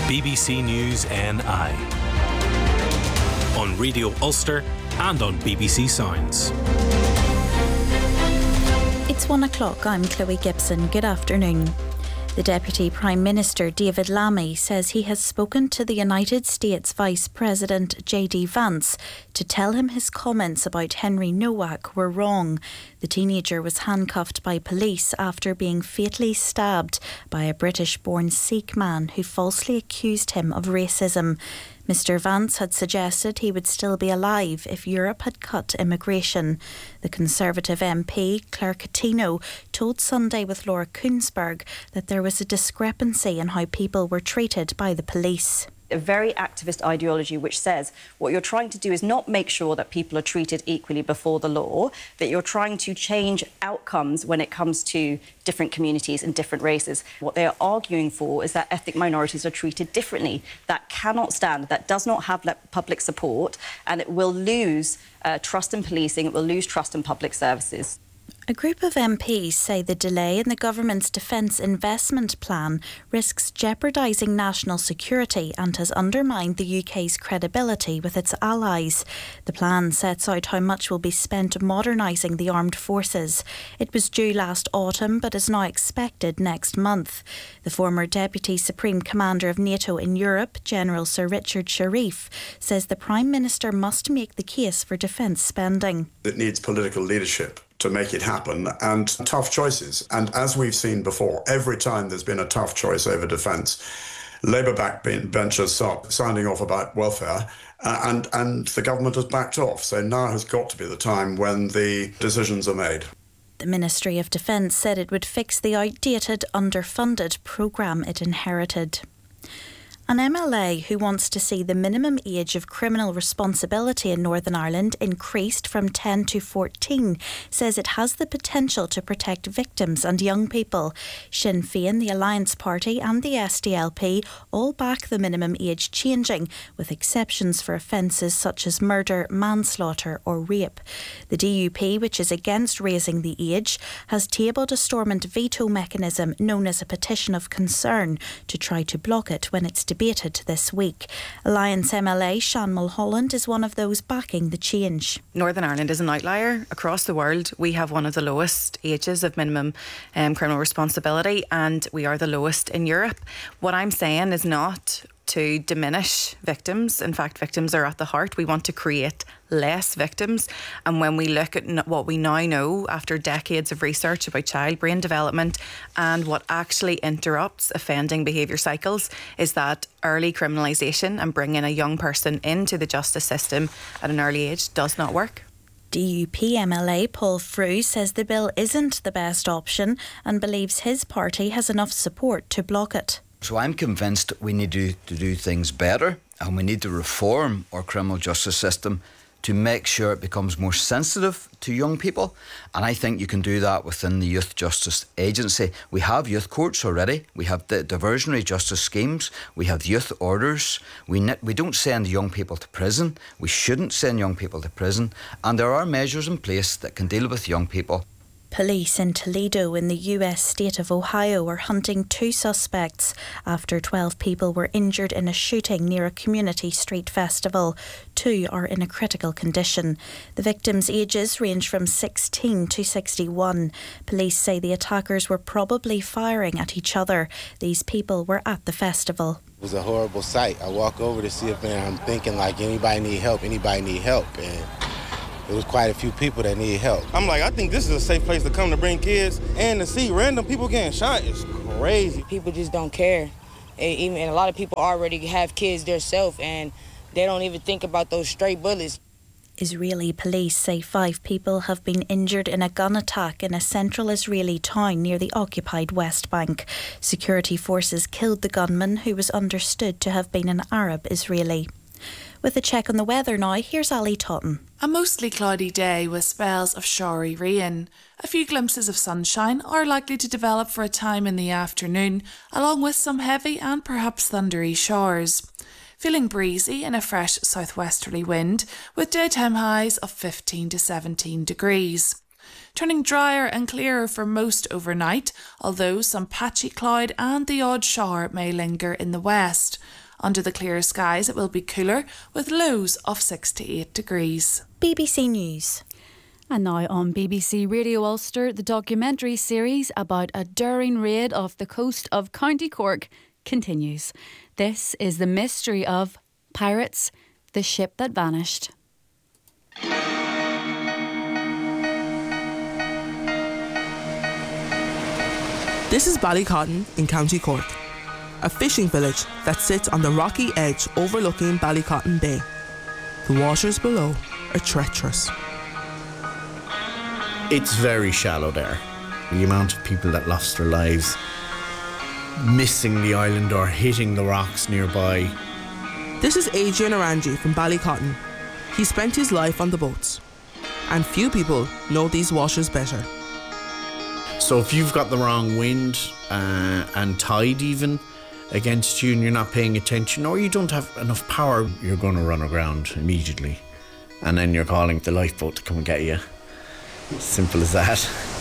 BBC News NI. On Radio Ulster and on BBC Sounds. It's 1 o'clock. I'm Chloe Gibson. Good afternoon. The Deputy Prime Minister, David Lammy, says he has spoken to the United States Vice President J.D. Vance to tell him his comments about Henry Nowak were wrong. The teenager was handcuffed by police after being fatally stabbed by a British-born Sikh man who falsely accused him of racism. Mr. Vance had suggested he would still be alive if Europe had cut immigration. The Conservative MP, Claire Coutinho, told Sunday with Laura Kuenssberg that there was a discrepancy in how people were treated by the police. A very activist ideology which says what you're trying to do is not make sure that people are treated equally before the law, that you're trying to change outcomes when it comes to different communities and different races. What they are arguing for is that ethnic minorities are treated differently. That cannot stand, that does not have public support, and it will lose trust in policing, it will lose trust in public services. A group of MPs say the delay in the government's defence investment plan risks jeopardising national security and has undermined the UK's credibility with its allies. The plan sets out how much will be spent modernising the armed forces. It was due last autumn but is now expected next month. The former Deputy Supreme Commander of NATO in Europe, General Sir Richard Sharif, says the Prime Minister must make the case for defence spending. It needs political leadership to make it happen, and tough choices. And as we've seen before, every time there's been a tough choice over defence, Labour backbenchers start sounding off about welfare, and the government has backed off. So now has got to be the time when the decisions are made. The Ministry of Defence said it would fix the outdated, underfunded programme it inherited. An MLA who wants to see the minimum age of criminal responsibility in Northern Ireland increased from 10 to 14 says it has the potential to protect victims and young people. Sinn Féin, the Alliance Party and the SDLP all back the minimum age changing, with exceptions for offences such as murder, manslaughter or rape. The DUP, which is against raising the age, has tabled a Stormont veto mechanism known as a petition of concern to try to block it when it's debated this week. Alliance MLA Sean Mulholland is one of those backing the change. Northern Ireland is an outlier. Across the world, we have one of the lowest ages of minimum criminal responsibility, and we are the lowest in Europe. What I'm saying is not to diminish victims. In fact, victims are at the heart. We want to create less victims. And when we look at what we now know after decades of research about child brain development and what actually interrupts offending behaviour cycles, is that early criminalisation and bringing a young person into the justice system at an early age does not work. DUP MLA Paul Frew says the bill isn't the best option and believes his party has enough support to block it. So I'm convinced we need to do things better, and we need to reform our criminal justice system to make sure it becomes more sensitive to young people. And I think you can do that within the Youth Justice Agency. We have youth courts already. We have the diversionary justice schemes. We have youth orders. We don't send young people to prison. We shouldn't send young people to prison. And there are measures in place that can deal with young people. Police in Toledo in the US state of Ohio are hunting 2 suspects after 12 people were injured in a shooting near a community street festival. 2 are in a critical condition. The victims' ages range from 16 to 61. Police say the attackers were probably firing at each other. These people were at the festival. It was a horrible sight. I walk over to see if I'm thinking like anybody need help, and it was quite a few people that need help. I'm like, I think this is a safe place to come to bring kids, and to see random people getting shot is crazy. People just don't care. And a lot of people already have kids themselves, and they don't even think about those stray bullets. Israeli police say 5 people have been injured in a gun attack in a central Israeli town near the occupied West Bank. Security forces killed the gunman, who was understood to have been an Arab Israeli. With a check on the weather now, here's Ali Totten. A mostly cloudy day with spells of showery rain. A few glimpses of sunshine are likely to develop for a time in the afternoon, along with some heavy and perhaps thundery showers. Feeling breezy and a fresh southwesterly wind, with daytime highs of 15 to 17 degrees. turning drier and clearer for most overnight, although some patchy cloud and the odd shower may linger in the west. Under the clear skies it will be cooler, with lows of 6 to 8 degrees. BBC News. And now on BBC Radio Ulster, the documentary series about a daring raid off the coast of County Cork continues. This is the mystery of Pirates, the ship that vanished. This is Ballycotton in County Cork, a fishing village that sits on the rocky edge overlooking Ballycotton Bay. The waters below are treacherous. It's very shallow there. The amount of people that lost their lives missing the island or hitting the rocks nearby. This is Adrian Orangi from Ballycotton. He spent his life on the boats, and few people know these waters better. So if you've got the wrong wind and tide even against you and you're not paying attention, or you don't have enough power, you're going to run aground immediately. And then you're calling the lifeboat to come and get you. Simple as that.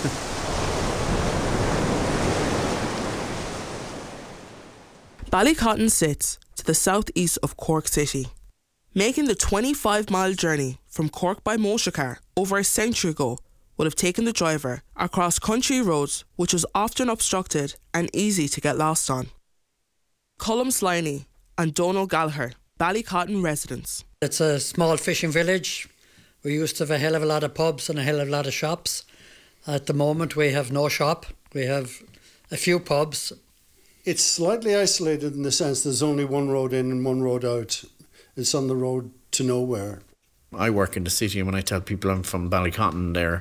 Ballycotton sits to the southeast of Cork City. Making the 25-mile journey from Cork by motor car over a century ago would have taken the driver across country roads which was often obstructed and easy to get lost on. Colm Sliney and Donald Gallagher, Ballycotton residents. It's a small fishing village. We used to have a hell of a lot of pubs and a hell of a lot of shops. At the moment we have no shop. We have a few pubs. It's slightly isolated in the sense there's only one road in and one road out. It's on the road to nowhere. I work in the city, and when I tell people I'm from Ballycotton, they're,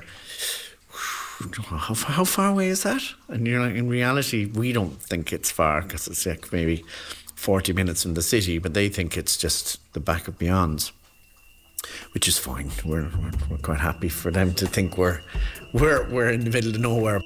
how far away is that? And you're like, in reality, we don't think it's far because it's like maybe 40 minutes from the city, but they think it's just the back of beyond, which is fine. We're quite happy for them to think we're in the middle of nowhere.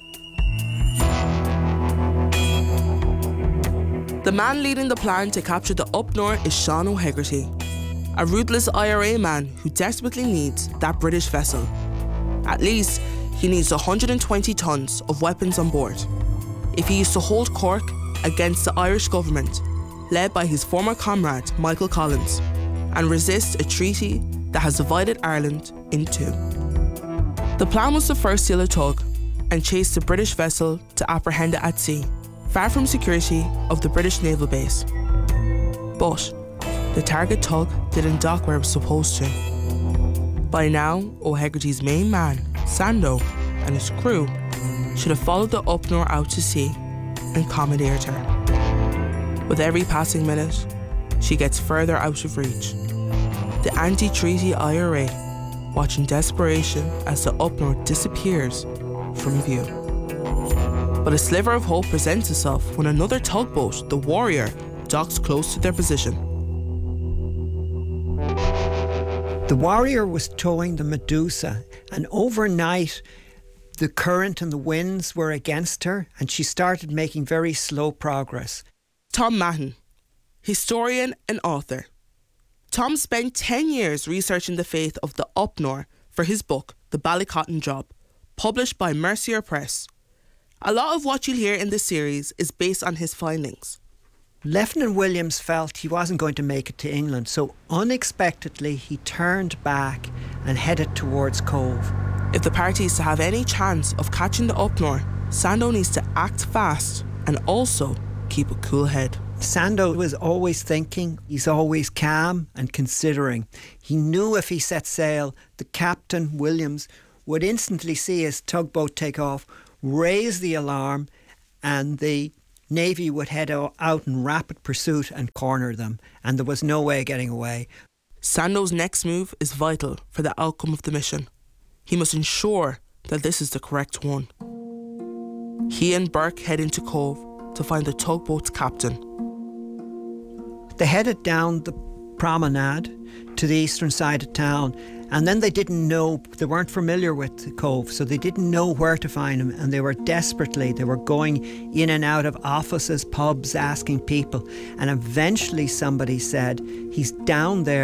The man leading the plan to capture the Up-Nor is Sean O'Hegarty, a ruthless IRA man who desperately needs that British vessel. At least, he needs 120 tonnes of weapons on board if he is to hold Cork against the Irish government, led by his former comrade Michael Collins, and resist a treaty that has divided Ireland in two. The plan was to first steal a tug and chase the British vessel to apprehend it at sea, far from security of the British naval base. But the target tug didn't dock where it was supposed to. By now, O'Hegarty's main man, Sando, and his crew should have followed the Up-Nor out to sea and commandeered her. With every passing minute, she gets further out of reach. The anti-treaty IRA watch in desperation as the Up-Nor disappears from view. But a sliver of hope presents itself when another tugboat, the Warrior, docks close to their position. The Warrior was towing the Medusa, and overnight the current and the winds were against her, and she started making very slow progress. Tom Mahon, historian and author. Tom spent 10 years researching the fate of the Up-Nor for his book, The Ballycotton Job, published by Mercier Press. A lot of what you'll hear in this series is based on his findings. Lieutenant Williams felt he wasn't going to make it to England, so unexpectedly he turned back and headed towards Cove. If the party is to have any chance of catching the Up-Nor, Sando needs to act fast and also keep a cool head. Sando was always thinking, he's always calm and considering. He knew if he set sail, the captain, Williams, would instantly see his tugboat take off, raise the alarm, and the Navy would head out in rapid pursuit and corner them, and there was no way of getting away. Sando's next move is vital for the outcome of the mission. He must ensure that this is the correct one. He and Burke head into Cove to find the tugboat's captain. They headed down the promenade to the eastern side of town, and then they weren't familiar with the Cove, so they didn't know where to find him, and they were going in and out of offices, pubs, asking people, and eventually somebody said, he's down there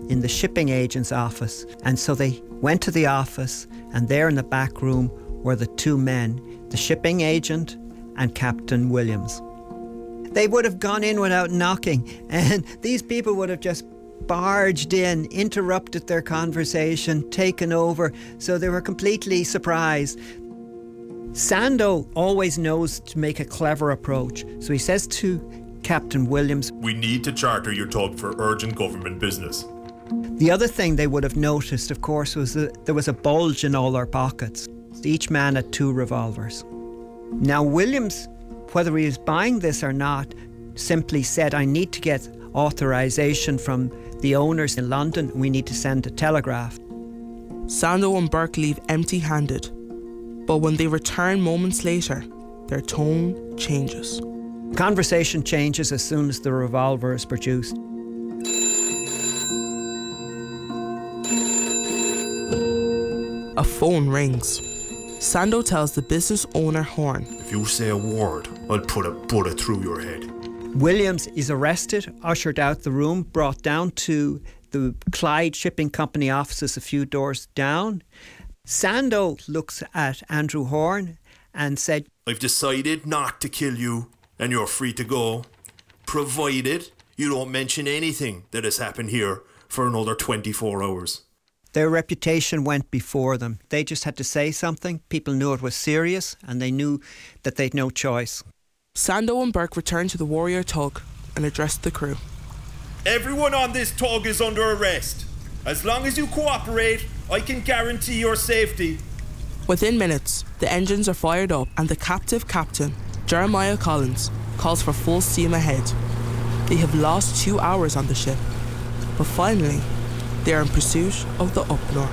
in the shipping agent's office. And so they went to the office, and there in the back room were the two men, the shipping agent and Captain Williams. They would have gone in without knocking, and these people would have just barged in, interrupted their conversation, taken over, so they were completely surprised. Sando always knows to make a clever approach, so he says to Captain Williams, "We need to charter your tug for urgent government business." The other thing they would have noticed, of course, was that there was a bulge in all their pockets. Each man had 2 revolvers. Now Williams, whether he was buying this or not, simply said, "I need to get authorization from the owners in London. We need to send a telegraph." Sando and Burke leave empty-handed, but when they return moments later, their tone changes. Conversation changes as soon as the revolver is produced. A phone rings. Sando tells the business owner Horn, "If you say a word, I'll put a bullet through your head." Williams is arrested, ushered out the room, brought down to the Clyde Shipping Company offices a few doors down. Sando looks at Andrew Horn and said, "I've decided not to kill you, and you're free to go, provided you don't mention anything that has happened here for another 24 hours. Their reputation went before them. They just had to say something. People knew it was serious, and they knew that they'd no choice. Sando and Burke returned to the Warrior tug and addressed the crew. "Everyone on this tug is under arrest. As long as you cooperate, I can guarantee your safety." Within minutes, the engines are fired up and the captive captain, Jeremiah Collins, calls for full steam ahead. They have lost 2 hours on the ship, but finally, they are in pursuit of the Up-Nor.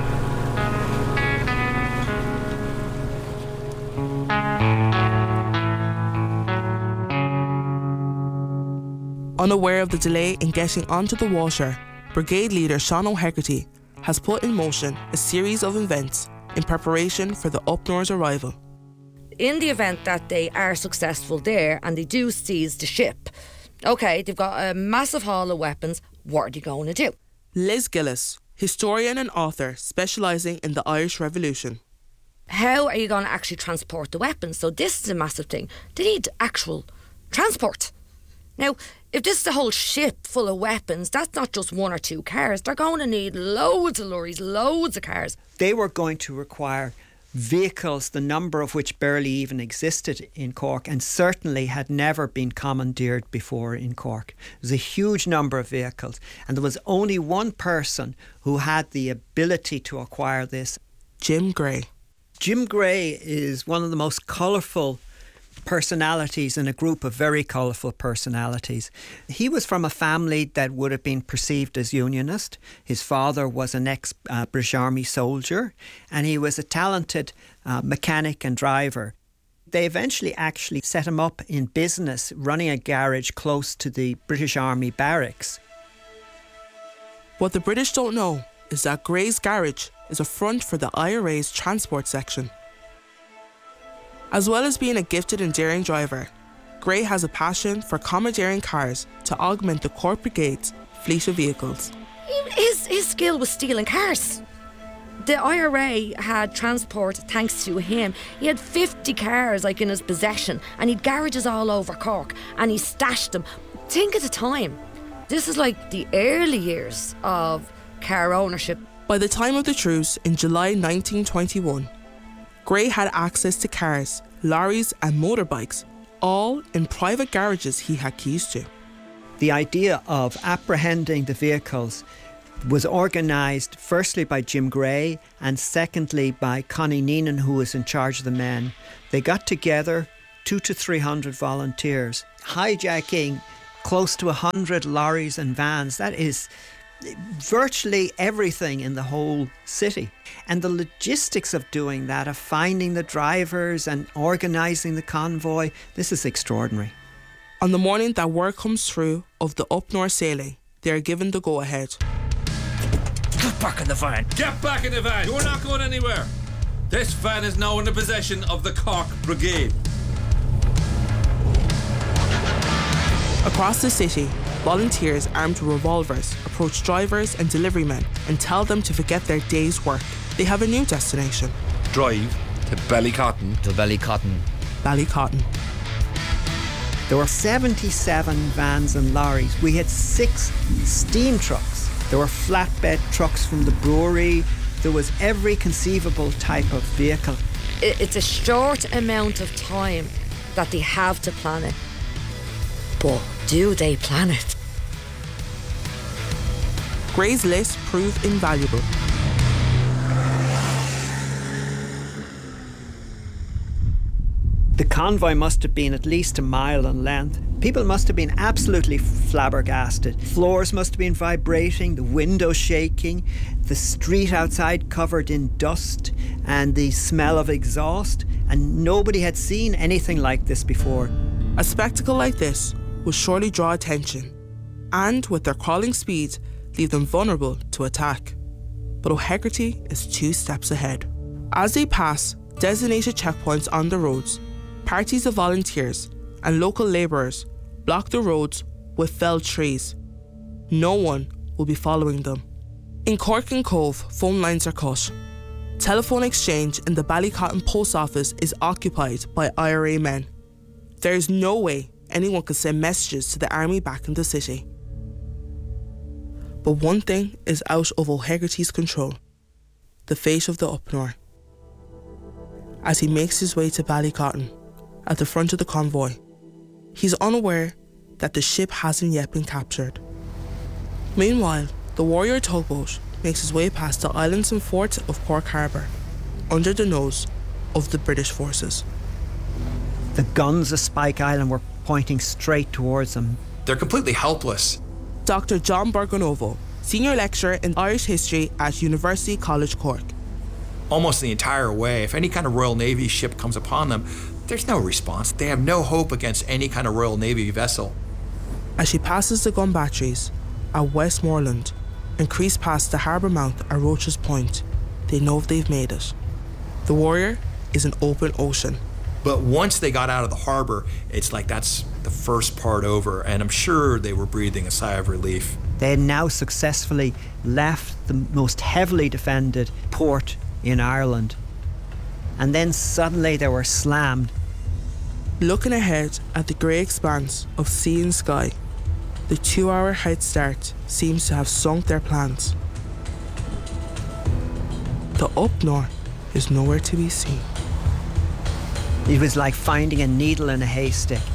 Unaware of the delay in getting onto the water, Brigade leader Sean O'Hegarty has put in motion a series of events in preparation for the Up-Nor's arrival. In the event that they are successful there and they do seize the ship, OK, they've got a massive haul of weapons, what are they going to do? Liz Gillis, historian and author specialising in the Irish Revolution. How are you going to actually transport the weapons? So this is a massive thing. They need actual transport. Now, if this is a whole ship full of weapons, that's not just 1 or 2 cars. They're going to need loads of lorries, loads of cars. They were going to require vehicles, the number of which barely even existed in Cork and certainly had never been commandeered before in Cork. It was a huge number of vehicles, and there was only one person who had the ability to acquire this. Jim Gray. Jim Gray is one of the most colourful personalities in a group of very colourful personalities. He was from a family that would have been perceived as unionist. His father was an ex-British Army soldier, and he was a talented mechanic and driver. They eventually actually set him up in business, running a garage close to the British Army barracks. What the British don't know is that Gray's garage is a front for the IRA's transport section. As well as being a gifted and daring driver, Gray has a passion for commandeering cars to augment the Cork Brigade's fleet of vehicles. His skill was stealing cars. The IRA had transport thanks to him. He had 50 cars in his possession, and he'd garages all over Cork, and he stashed them. Think of the time. This is like the early years of car ownership. By the time of the truce in July 1921, Gray had access to cars, lorries and motorbikes, all in private garages he had keys to. The idea of apprehending the vehicles was organised firstly by Jim Gray and secondly by Connie Neenan, who was in charge of the men. They got together 200 to 300 volunteers, hijacking close to 100 lorries and vans. That is virtually everything in the whole city. And the logistics of doing that, of finding the drivers and organising the convoy, this is extraordinary. On the morning that word comes through of the Up-Nor sailing, they are given the go-ahead. Get back in the van! Get back in the van! You're not going anywhere! This van is now in the possession of the Cork Brigade. Across the city, Volunteers armed with revolvers approach drivers and delivery men and tell them to forget their day's work. They have a new destination. Drive to Ballycotton. To Ballycotton. Ballycotton. There were 77 vans and lorries. We had 6 steam trucks. There were flatbed trucks from the brewery. There was every conceivable type of vehicle. It's a short amount of time that they have to plan it. But do they plan it? Gray's list proved invaluable. The convoy must have been at least a mile in length. People must have been absolutely flabbergasted. Floors must have been vibrating, the windows shaking, the street outside covered in dust and the smell of exhaust, and nobody had seen anything like this before. A spectacle like this would surely draw attention, and with their crawling speed, leave them vulnerable to attack. But O'Hegarty is 2 steps ahead. As they pass designated checkpoints on the roads, parties of volunteers and local labourers block the roads with felled trees. No one will be following them. In Cork and Cove, phone lines are cut. Telephone exchange in the Ballycotton post office is occupied by IRA men. There is no way anyone could send messages to the army back in the city. But one thing is out of O'Hegarty's control: the fate of the Upnor. As he makes his way to Ballycotton, at the front of the convoy, he's unaware that the ship hasn't yet been captured. Meanwhile, the Warrior tugboat makes his way past the islands and fort of Cork Harbour, under the nose of the British forces. The guns of Spike Island were pointing straight towards them. They're completely helpless. Dr. John Borgonovo, Senior Lecturer in Irish History at University College Cork. Almost the entire way, if any kind of Royal Navy ship comes upon them, there's no response. They have no hope against any kind of Royal Navy vessel. As she passes the gun batteries at Westmoreland and creeps past the harbour mouth at Roach's Point, they know they've made it. The Warrior is an open ocean. But once they got out of the harbour, it's like that's the first part over, and I'm sure they were breathing a sigh of relief. They had now successfully left the most heavily defended port in Ireland. And then suddenly they were slammed. Looking ahead at the grey expanse of sea and sky, the 2-hour head start seems to have sunk their plans. The Upnor is nowhere to be seen. It was like finding a needle in a haystack.